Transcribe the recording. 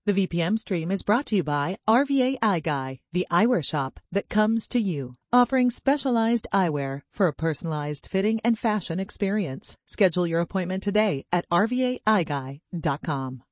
The VPM stream is brought to you by RVA Eye Guy, the eyewear shop that comes to you, offering specialized eyewear for a personalized fitting and fashion experience. Schedule your appointment today at rvaeyeguy.com.